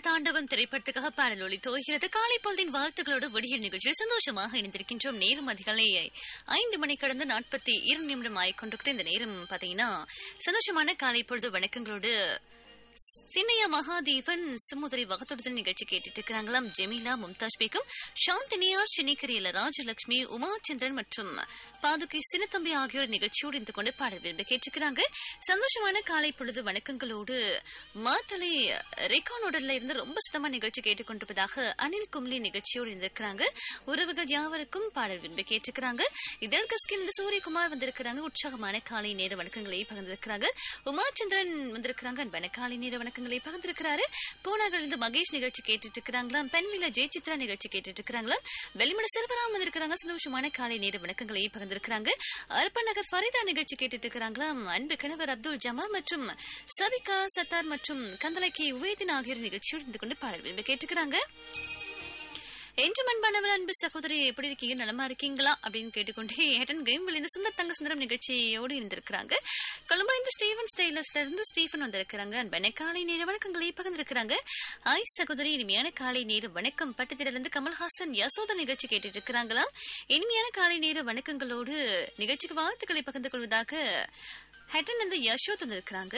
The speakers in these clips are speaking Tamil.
தாண்டவம் திரைப்படத்துக்காக பாடல் ஒளி தோகிறது. காலை பொழுதின் வாழ்த்துக்களோடு விடியல் நிகழ்ச்சியில் சந்தோஷமாக இணைந்திருக்கின்றோம். நேரம் அதிகாலை 5 மணி கடந்து 42 நிமிடம் ஆயிக்கொண்டிருக்கிறது. இந்த நேரம் பாத்தீங்கன்னா சந்தோஷமான காலை பொழுது வணக்கங்களோடு சின்னையா மகாதேவன் சுமுதிரை வகத்தொடுதல் நிகழ்ச்சி கேட்டுட்டு இருக்கிறாங்களாம். ஜெமிலா, மும்தாஜ் பேகம், சாந்தினியார், சினிகரியல, ராஜலட்சுமி, உமாச்சந்திரன் மற்றும் பாதுகை சின்னத்தம்பி ஆகியோர் நிகழ்ச்சியோடு இருந்து கொண்டு பாடல் விரும்பி கேட்டுக்கிறாங்க. சந்தோஷமான காலை பொழுது வணக்கங்களோடு மாத்தலை ரெக்கானோடல்ல இருந்து ரொம்ப சுத்தமா நிகழ்ச்சி கேட்டுக்கொண்டிருப்பதாக அனில் கும்லி நிகழ்ச்சியோடு இருந்திருக்கிறாங்க. உறவுகள் யாவருக்கும் பாடல் விரும்பி கேட்டுக்கிறாங்க. இதழ் கஸ்கின் இந்த சூரியகுமார் வந்திருக்கிறாங்க. உற்சாகமான காலை நேர வணக்கங்களை பகிர்ந்திருக்கிறாங்க. உமாச்சந்திரன் வந்திருக்கிறாங்க. அன்பான காலை நேர வணக்கங்களை பகிர்ந்திருக்கிறாரு. பூனாகல் இருந்து மகேஷ் நிகழ்ச்சி கேட்டுட்டு இருக்கிறாங்களாம். பெண்மில ஜெயசித்ரா நிகழ்ச்சி கேட்டுட்டு இருக்கிறாங்களாம். வெளிமட செல்வராம் வந்திருக்கிறாங்க. சந்தோஷமான காலை நேர வணக்கங்களை பகிர்ந்திருக்கிறாங்க. அரப்ப நகர் ஃபரிதா நிகழ்ச்சி கேட்டுட்டு இருக்கிறாங்களாம். அன்பு கணவர் அப்துல் ஜமால் மற்றும் சபிகா சத்தார் மற்றும் கந்தலைக்கு உவேதின் ஆகியோர் நிகழ்ச்சியோடு இருந்து கொண்டு பாடல் விரும்பி கேட்டுக்கிறாங்க. என்று அன்பானவள் அன்பு சகோதரி எப்படி இருக்கீங்க, நலமா இருக்கீங்களா அப்படின்னு கேட்டுக்கொண்டே ஹேட்டன் கேம் விளைந்த சுந்தர் தங்க சுந்தரம் நிகழ்ச்சியோடு இருந்திருக்கிறாங்க. கொழும்பா இந்த ஸ்டீவன் ஸ்டைலஸ்ல இருந்து ஸ்டீஃபன் வந்திருக்கிறாங்க. அன்பான காலை நேர வணக்கங்களை பகிர்ந்திருக்கிறாங்க. ஆய் சகோதரி, இனிமையான காலை நேர வணக்கம். பட்டத்தில இருந்து கமல்ஹாசன் யசோதா நிகழ்ச்சி கேட்டுட்டு இருக்கிறாங்களாம். இனிமையான காலை நேர வணக்கங்களோடு நிகழ்ச்சிக்கு வாழ்த்துக்களை பகிர்ந்து கொள்வதாக ஹேட்டன் இந்த யசோத் வந்திருக்கிறாங்க.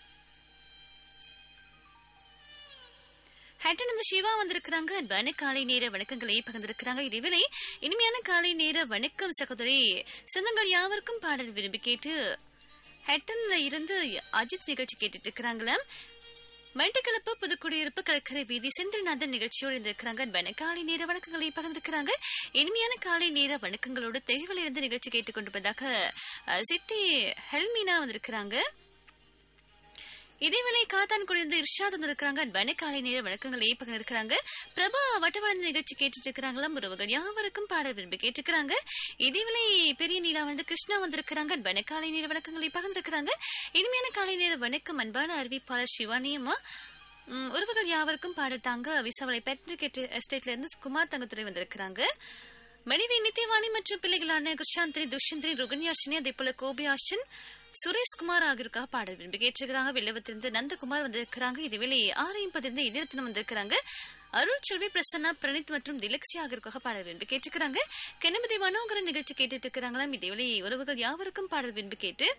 ஹேட்டன் இந்த சிவா வந்திருக்கிறாங்க. அன்பான காலை நேர வணக்கங்களை பகிர்ந்திருக்கிறாங்க. இதேவேளை இனிமையான காலை நேர வணக்கம் சகோதரி, சொந்தங்கள் யாவருக்கும் பாடல் விரும்பி கேட்டு ஹேட்டன்ல இருந்து அஜித் நிகழ்ச்சி கேட்டுட்டு இருக்கிறாங்களாம். மண்டக்கிழப்பு புதுக்குடியிருப்பு கடற்கரை வீதி செந்தில்நாதன் நிகழ்ச்சியோடு இருந்திருக்கிறாங்க. அன்பான காலை நேர வணக்கங்களை பகிர்ந்திருக்கிறாங்க. இனிமையான காலை நேர வணக்கங்களோடு தெளிவில் இருந்து நிகழ்ச்சி கேட்டுக்கொண்டிருப்பதாக சித்தி ஹெல்மீனா வந்திருக்கிறாங்க. இதேவேளை காத்தான் குடியிருந்து இர்ஷாத் வந்திருக்கிறாங்க. அன்பான காலை நேர வணக்கங்களை பகிர்ந்திருக்கிறாங்க. பிரபா வட்டவளர்ந்த நிகழ்ச்சி கேட்டுட்டு இருக்கிறாங்களாம். உறவுகள் யாவருக்கும் பாடல் விரும்பி கேட்டுக்கிறாங்க. இதேவேளை பெரிய நீலா வந்து கிருஷ்ணா வந்திருக்கிறாங்க. அன்பான காலை நேர வணக்கங்களை பகிர்ந்திருக்கிறாங்க. இனிமையான காலை நேர வணக்கம் அன்பான அறிவிப்பாளர் சிவானியம்மா. உறவுகள் யாவருக்கும் பாடல் தாங்க. விசாவளை பெட்ரிக் எஸ்டேட்ல இருந்து குமார் தங்கத்துறை வந்திருக்கிறாங்க. மனைவி நித்யவாணி மற்றும் பிள்ளைகளான குஷாந்திரி, துஷ்யந்திரி, ருகன்யாஷினி, அதே போல கோபியாஷன், சுரேஷ்குமார் ஆகியோருக்காக பாடல் விரும்பி கேட்டிருக்கிறாங்க. வெள்ளவத்திலிருந்து நந்தகுமார் வந்திருக்கிறாங்க. இதுவேளை 6:30 இதயத்தினம் வந்திருக்கிறாங்க. அருள் செல்வி, பிரசன்னா, பிரணீத் மற்றும் திலக்ஷி ஆகியோருக்காக பாடல் விரும்பி கேட்டிருக்கிறாங்க. கெனமதி மனோகரன் நிகழ்ச்சி கேட்டுட்டு இருக்கிறாங்களாம். இதேவேளை உறவுகள் யாவருக்கும் பாடல் விரும்பி கேட்டு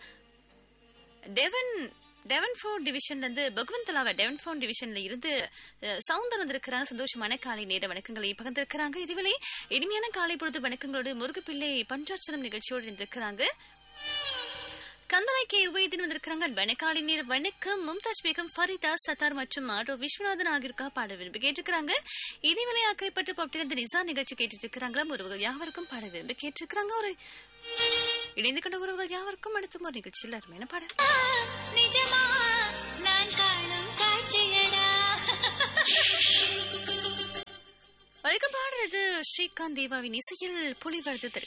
டெவன்ஃபோர்ட் டிவிஷன்ல இருந்து பகவந்தலாவ டெவன்ஃபோர்ட் டிவிஷன்ல இருந்து சவுந்தர் வந்திருக்கிறாங்க. சந்தோஷமான காலை நேர வணக்கங்களை பகிர்ந்திருக்கிறாங்க. இதுவேளை இனிமையான காலை பொழுது வணக்கங்களோடு முருகப்பிள்ளை பஞ்சாட்சரம் நிகழ்ச்சியோடு இருந்திருக்கிறாங்க. கந்தலைக்கு உபயத்தின் வந்திருக்கிறாங்க. அன்பான காலை நேர வணக்கம். மும்தாஜ் பேகம், ஃபரிதா, சத்தார் மற்றும் ஆரோ விஸ்வநாதன் ஆகியோருக்காக பாடல் விரும்பி கேட்டிருக்கிறாங்க. இதேவேளை அக்கறைப்பட்டு பட்டிருந்து நிசா நிகழ்ச்சி கேட்டுட்டு இருக்கிறாங்களா. உறவுகள் யாவருக்கும் பாடல் விரும்பி கேட்டிருக்கிறாங்க. ஒரு இணைந்து கொண்ட உறவுகள் யாவருக்கும் அடுத்த ஒரு நிகழ்ச்சியில் அருமையான பாடல். வழக்கம் பாடுறது ஸ்ரீகாந்த் தேவாவின் இசையில் புலிவரது